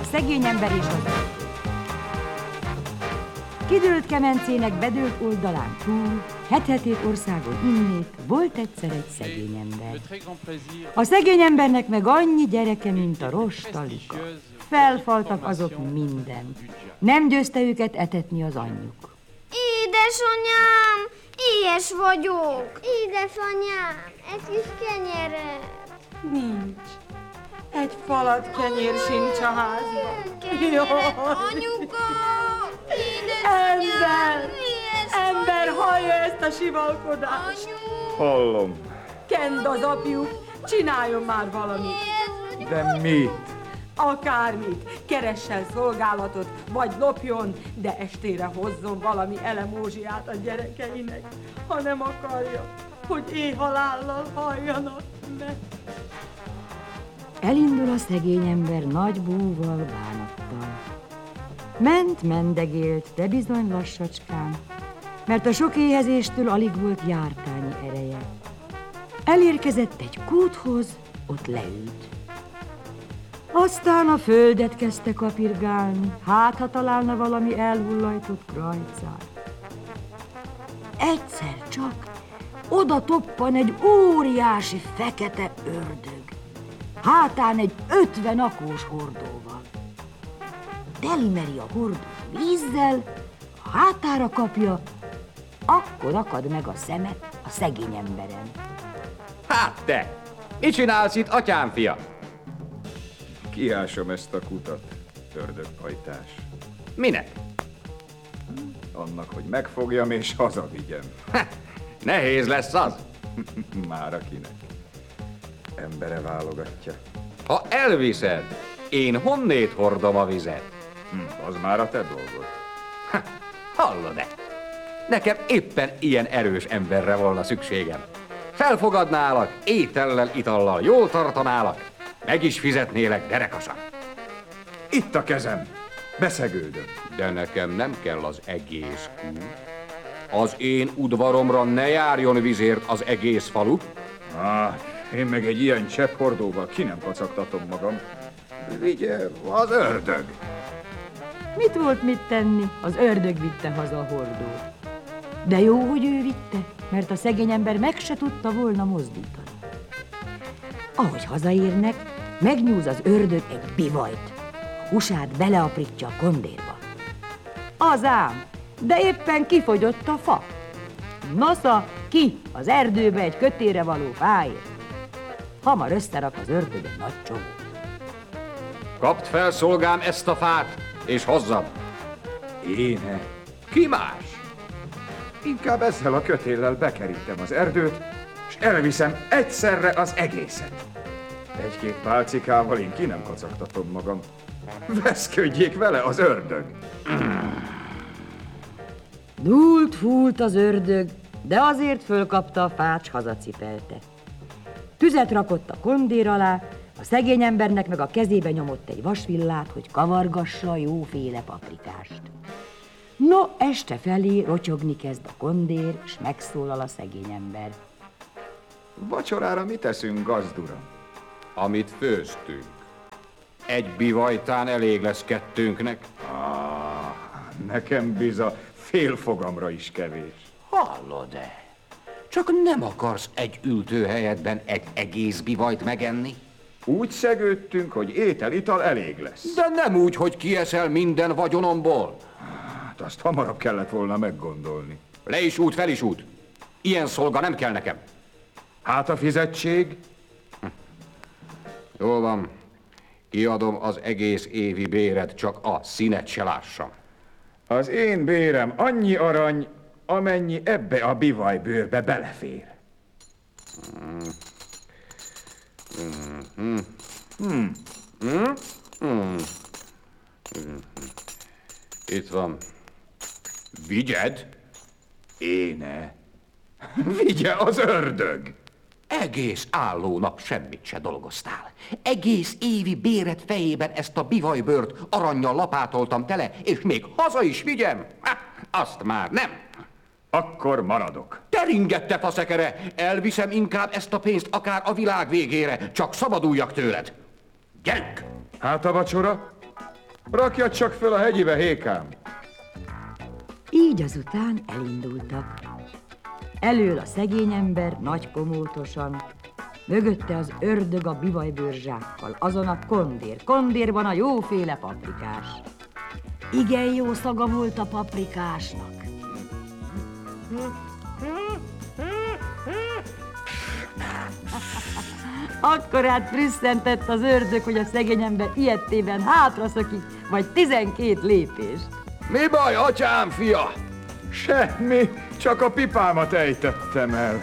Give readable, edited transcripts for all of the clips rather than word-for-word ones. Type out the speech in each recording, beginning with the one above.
szegény ember és az ördög. Kidőlt kemencének bedőlt oldalán túl, het-hetét országon innét, volt egyszer egy szegény ember. A szegény embernek meg annyi gyereke, mint a rostalika. Felfaltak azok mindent. Nem győzte őket etetni az anyjuk. Édesanyám, éhes vagyok. Édesanyám, egy kis kenyeret. Nincs. Egy falat kenyér sincs a házban. Anyuka, édesanyám, Ember, hallja ezt a sivalkodást. Hallom. Kend az apjuk, csináljon már valamit. De mit? Akármit, keressen szolgálatot, vagy lopjon, de estére hozzon valami elemózsiát a gyerekeinek, ha nem akarja, hogy éhhalállal halljanak meg. Elindul a szegény ember nagy búval, bánattal. Ment, mendegélt, de bizony lassacskán, mert a sok éhezéstől alig volt jártányi ereje. Elérkezett egy kúthoz, ott leült. Aztán a földet kezdte kapirgálni, hát ha találna valami elhullajtott krajcát. Egyszer csak oda toppan egy óriási fekete ördög, hátán egy 50 akós hordóval. Telimeri a hordót vízzel, a hátára kapja, akkor akad meg a szeme a szegény emberen. Hát te! Mit csinálsz itt, atyám fia? Kiásom ezt a kutat, ördögpajtás. Minek? Annak, hogy megfogjam és hazavigyem. Nehéz lesz az. Már akinek. Embere válogatja. Ha elviszed, én honnét hordom a vizet? Az már a te dolgod. Hallod-e? Nekem éppen ilyen erős emberre volna szükségem. Felfogadnálak, étellel, itallal, jól tartanálak, meg is fizetnélek derekasan. Itt a kezem. Beszegődöm. De nekem nem kell az egész kút. Az én udvaromra ne járjon vizért az egész falu. Én meg egy ilyen csepp hordóval ki nem kacagtatom magam. Vigye az ördög. Mit volt mit tenni? Az ördög vitte haza a hordót. De jó, hogy ő vitte, mert a szegény ember meg se tudta volna mozdítani. Ahogy hazaérnek, megnyúz az ördög egy bivajt. A húsát beleaprítja a kondérba. Az ám, de éppen kifogyott a fa. Nosza, ki az erdőbe egy kötére való fáért. Hamar összerak az ördög egy nagy csomót. Kapd fel, szolgám, ezt a fát, és hozzam. Éne. Ki más? Inkább ezzel a kötéllel bekerítem az erdőt, és elviszem egyszerre az egészet. Egy-két pálcikával én ki nem kacagtatom magam. Veszködjék vele az ördög. Dúlt, fúlt az ördög, de azért fölkapta a fát, s hazacipelte. Tüzet rakott a kondér alá, a szegény embernek meg a kezébe nyomott egy vasvillát, hogy kavargassa a jóféle paprikást. No, este felé rotyogni kezd a kondér, s megszólal a szegény ember. Vacsorára mit teszünk, gazduram? Amit főztünk. Egy bivajtán elég lesz kettőnknek. Nekem biza fél fogamra is kevés. Hallod-e? Csak nem akarsz egy ültőhelyedben egy egész bivajt megenni? Úgy szegődtünk, hogy étel-ital elég lesz. De nem úgy, hogy kieszel minden vagyonomból. Hát azt hamarabb kellett volna meggondolni. Le is út, fel is út. Ilyen szolga nem kell nekem. Hát a fizetség? Jól van. Kiadom az egész évi béred, csak a színet se lássam. Az én bérem annyi arany, amennyi ebbe a bivajbőrbe belefér. Itt van. Vigyed? Éne. Vigye az ördög. Egész álló nap semmit se dolgoztál. Egész évi béret fejében ezt a bivajbőrt arannyal lapátoltam tele, és még haza is vigyem? Azt már nem. Akkor maradok. Teringette faszekere, elviszem inkább ezt a pénzt akár a világ végére, csak szabaduljak tőled. Gyerünk! Hát a vacsora? Rakjad csak föl a hegyibe, Hékám! Így azután elindultak. Elől a szegény ember nagy komótosan, mögötte az ördög a bivajbőrzsákkal, azon a kondér. Kondérban a jóféle paprikás. Igen jó szaga volt a paprikásnak. Akkor hát frisszenttett az ördög, hogy a szegény ember ilyettében hátraszakik, vagy 12 lépést. Mi baj, atyám fia? Semmi, csak a pipámat ejtettem el.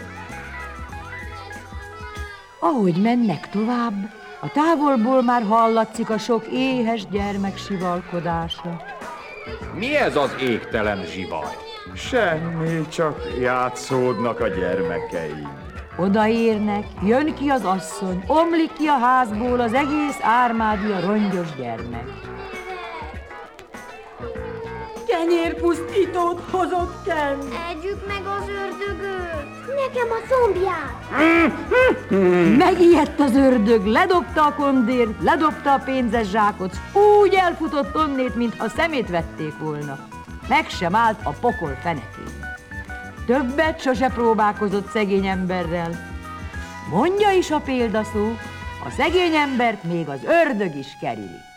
Ahogy mennek tovább, a távolból már hallatszik a sok éhes gyermek sivalkodása. Mi ez az égtelen zsivaj? Semmi, csak játszódnak a gyermekeim. Odaérnek, jön ki az asszony, omlik ki a házból az egész ármádia rongyos gyermek. Kenyérpusztítót hozott Ken. Együk meg az ördögöt. Nekem a zombját. Megijedt az ördög, ledobta a kondért, ledobta a pénzes zsákot, úgy elfutott onnét, mintha szemét vették volna. Meg sem állt a pokol fenekén. Többet sose próbálkozott szegény emberrel. Mondja is a példaszó, a szegény embert még az ördög is kerüli.